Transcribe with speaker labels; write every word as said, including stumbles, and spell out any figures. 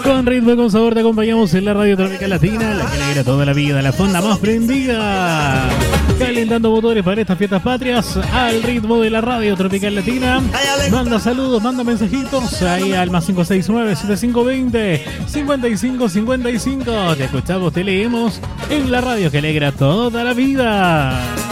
Speaker 1: Con ritmo y con sabor te acompañamos en la radio tropical latina, la que alegra toda la vida, la fonda más prendida. Calentando motores para estas fiestas patrias al ritmo de la radio tropical latina. Manda saludos, manda mensajitos ahí al más cinco seis nueve, siete cinco dos cero, cinco cinco cinco cinco. Te escuchamos, te leemos en la radio que alegra toda la vida.